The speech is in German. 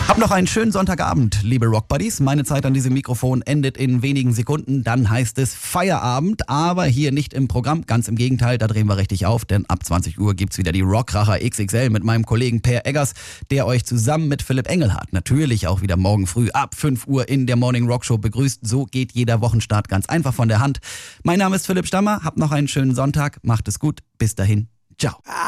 Habt noch einen schönen Sonntagabend, liebe Rockbuddies. Meine Zeit an diesem Mikrofon endet in wenigen Sekunden. Dann heißt es Feierabend, aber hier nicht im Programm. Ganz im Gegenteil, da drehen wir richtig auf, denn ab 20 Uhr gibt's wieder die Rockkracher XXL mit meinem Kollegen Per Eggers, der euch zusammen mit Philipp Engelhardt natürlich auch wieder morgen früh ab 5 Uhr in der Morning Rock Show begrüßt. So geht jeder Wochenstart ganz einfach von der Hand. Mein Name ist Philipp Stammer, habt noch einen schönen Sonntag, macht es gut, bis dahin, ciao.